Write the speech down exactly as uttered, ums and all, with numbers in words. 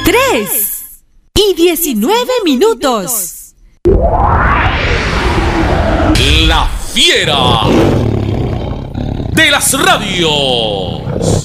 tres y diecinueve minutos. La fiera de las radios.